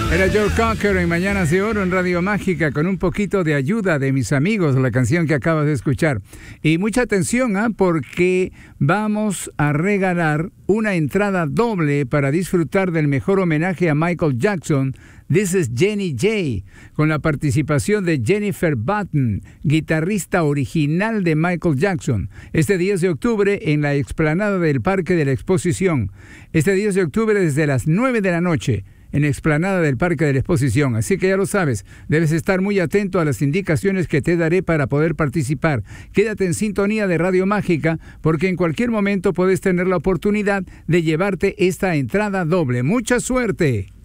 Era Joe Cocker en Mañanas de Oro en Radio Mágica con un poquito de ayuda de mis amigos, la canción que acabas de escuchar. Y mucha atención, porque vamos a regalar una entrada doble para disfrutar del mejor homenaje a Michael Jackson. This is Jenny J, con la participación de Jennifer Button, guitarrista original de Michael Jackson. Este 10 de octubre en la explanada del Parque de la Exposición. Este 10 de octubre desde las 9 de la noche. En explanada del Parque de la Exposición. Así que ya lo sabes, debes estar muy atento a las indicaciones que te daré para poder participar. Quédate en sintonía de Radio Mágica, porque en cualquier momento puedes tener la oportunidad de llevarte esta entrada doble. ¡Mucha suerte!